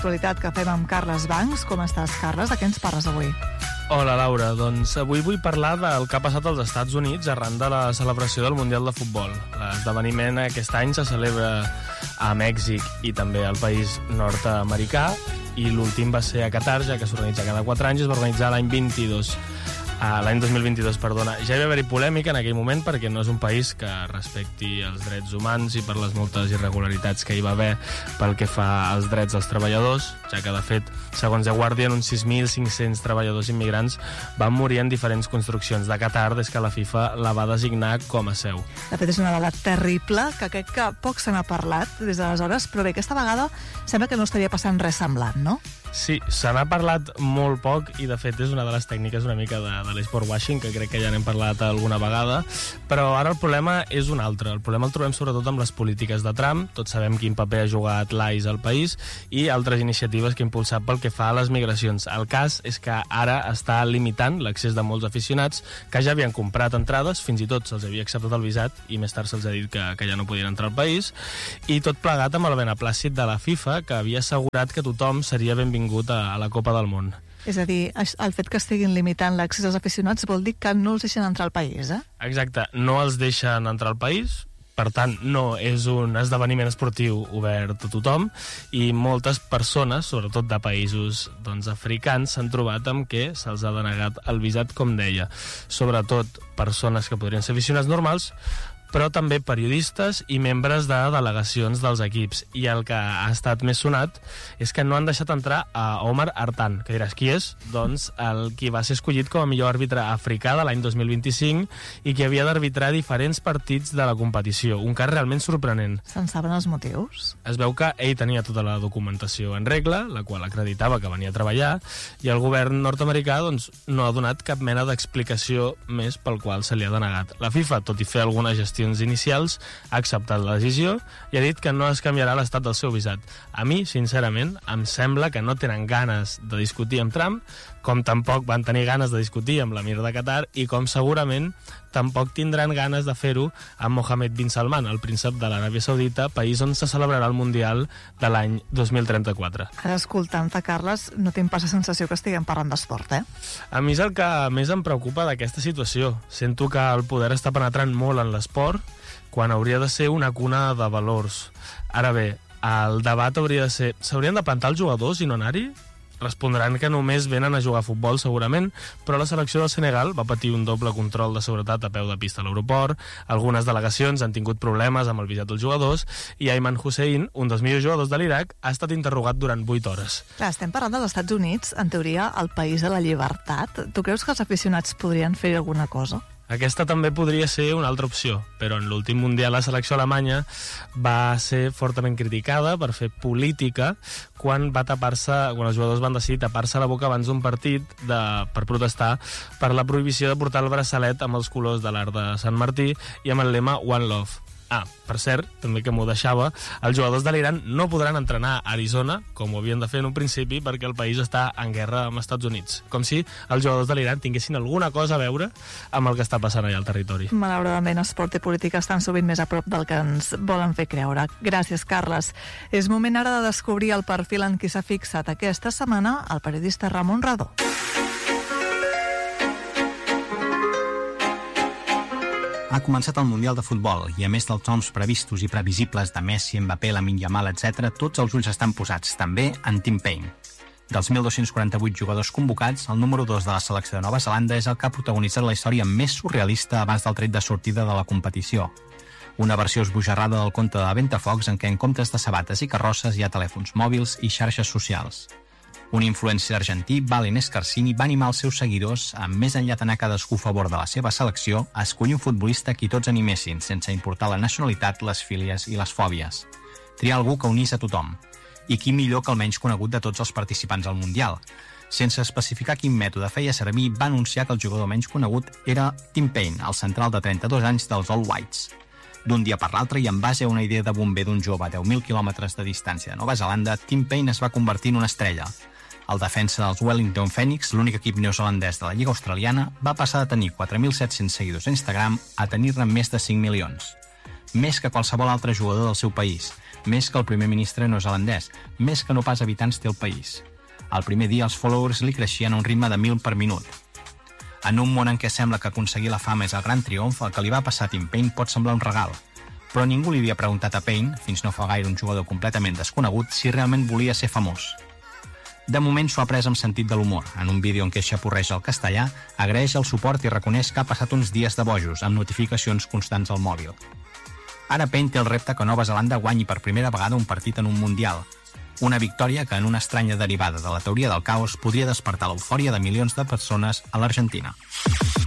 l'actualitat que fem amb Carles Bancs. Com estàs, Carles? De què ens parles avui? Hola, Laura. Doncs avui vull parlar del que ha passat als Estats Units arran de la celebració del Mundial de Futbol. L'esdeveniment aquest any se celebra a Mèxic i també al país nord-americà, i l'últim va ser a Qatar, ja que s'organitza cada 4 anys, i es va organitzar l'any 2022, perdona. Ja hi va haver-hi polèmica en aquell moment perquè no és un país que respecti els drets humans i per les moltes irregularitats que hi va haver pel que fa als drets dels treballadors, ja que, de fet, segons The Guardian, uns 6.500 treballadors immigrants van morir en diferents construccions de Qatar des que la FIFA la va designar com a seu. De fet, és una dada terrible, que crec que poc se n'ha parlat des d'aleshores, però bé, aquesta vegada sembla que no estaria passant res semblant, no? Sí, se n'ha parlat molt poc i, de fet, és una de les tècniques una mica de l'esport washing, que crec que ja n'hem parlat alguna vegada, però ara el problema és un altre. El problema el trobem sobretot amb les polítiques de Trump. Tots sabem quin paper ha jugat l'ICE al país i altres iniciatives que ha impulsat pel que fa a les migracions. El cas és que ara està limitant l'accés de molts aficionats que ja havien comprat entrades, fins i tot se'ls havia acceptat el visat i més tard se'ls ha dit que ja no podien entrar al país, i tot plegat amb el beneplàcit de la FIFA, que havia assegurat que tothom seria benvingut a la Copa del Món. És a dir, el fet que estiguin limitant l'accés als aficionats vol dir que no els deixen entrar al país, eh? Exacte, no els deixen entrar al país, per tant, no és un esdeveniment esportiu obert a tothom, i moltes persones, sobretot de països africans, s'han trobat amb que se'ls ha denegat el visat, com deia. Sobretot persones que podrien ser aficionats normals, però també periodistes i membres de delegacions dels equips. I el que ha estat més sonat és que no han deixat entrar a Omar Hartan, que diràs qui és? Doncs el qui va ser escollit com a millor àrbitre africà de l'any 2025 i que havia d'arbitrar diferents partits de la competició. Un cas realment sorprenent. Se'n saben els motius? Es veu que ell tenia tota la documentació en regla, la qual acreditava que venia a treballar, i el govern nord-americà no ha donat cap mena d'explicació més pel qual se li ha denegat. La FIFA, tot i fer alguna gestió inicials, ha acceptat la decisió i ha dit que no es canviarà l'estat del seu visat. A mi, sincerament, em sembla que no tenen ganes de discutir amb Trump, com tampoc van tenir ganes de discutir amb l'emir de Qatar, i com segurament tampoc tindran ganes de fer-ho amb Mohammed bin Salman, el príncep de l'Aràbia Saudita, país on se celebrarà el Mundial de l'any 2034. Ara, escoltant-te, Carles, no tinc pas la sensació que estiguem parlant d'esport, eh? A mi és el que més em preocupa d'aquesta situació. Sento que el poder està penetrant molt en l'esport, quan hauria de ser una cuna de valors. Ara bé, el debat hauria de ser: s'haurien de plantar els jugadors i no anar-hi? Respondran que només venen a jugar a futbol, segurament, però la selecció del Senegal va patir un doble control de seguretat a peu de pista a l'aeroport, algunes delegacions han tingut problemes amb el visat dels jugadors, i Ayman Hussein, un dels millors jugadors de l'Iraq, ha estat interrogat durant 8 hores. Clar, estem parlant dels Estats Units, en teoria, el país de la llibertat. Tu creus que els aficionats podrien fer alguna cosa? Aquesta també podria ser una altra opció, però en l'últim Mundial la selecció alemanya va ser fortament criticada per fer política quan els jugadors van decidir tapar-se la boca abans d'un partit per protestar per la prohibició de portar el braçalet amb els colors de l'Arc de Sant Martí i amb el lema One Love. Per cert, també que m'ho deixava, els jugadors de l'Iran no podran entrenar a Arizona, com ho havien de fer en un principi, perquè el país està en guerra amb els Estats Units. Com si els jugadors de l'Iran tinguessin alguna cosa a veure amb el que està passant allà al territori. Malauradament, esport i política estan sovint més a prop del que ens volen fer creure. Gràcies, Carles. És moment ara de descobrir el perfil en qui s'ha fixat aquesta setmana el periodista Ramon Radó. Ha començat el Mundial de Futbol i, a més dels noms previstos i previsibles de Messi, Mbappé, Lamine Yamal, etc., tots els ulls estan posats, també, en Tim Payne. Dels 1.248 jugadors convocats, el número 2 de la selecció de Nova Zelanda és el que ha protagonitzat la història més surrealista abans del tret de sortida de la competició. Una versió esbojarrada del conte de Ventafocs en què en comptes de sabates i carrosses hi ha telèfons mòbils i xarxes socials. Un influencer argentí, Valen Escarcini, va animar els seus seguidors, amb més enllà d'anar cadascú a favor de la seva selecció, a escollir un futbolista a qui tots animessin, sense importar la nacionalitat, les fílies i les fòbies. Triar algú que unís a tothom. I qui millor que el menys conegut de tots els participants al Mundial. Sense especificar quin mètode feia servir, va anunciar que el jugador menys conegut era Tim Payne, el central de 32 anys dels All Whites. D'un dia per l'altre, i en base a una idea de bomber d'un jove a 10.000 quilòmetres de distància de Nova Zelanda, Tim Payne es va convertir en una estrella. El defensa dels Wellington Phoenix, l'únic equip neozelandès de la Lliga Australiana, va passar de tenir 4.700 seguidors a Instagram a tenir-ne més de 5 milions. més que qualsevol altre jugador del seu país, més que el primer ministre neozelandès, més que no pas habitants té el país. El primer dia els followers li creixien a un ritme de 1.000 per minut. En un món en què sembla que aconseguir la fama és el gran triomf, el que li va passar a Tim Payne pot semblar un regal. Però ningú li havia preguntat a Payne, fins no fa gaire un jugador completament desconegut, si realment volia ser famós. De moment s'ho ha pres amb sentit de l'humor. En un vídeo en què xapurreja el castellà, agraeix el suport i reconeix que ha passat uns dies de bojos, amb notificacions constants al mòbil. Ara Payne té el repte que Nova Zelanda guanyi per primera vegada un partit en un Mundial. Una victòria que, en una estranya derivada de la teoria del caos, podria despertar l'eufòria de milions de persones a l'Argentina.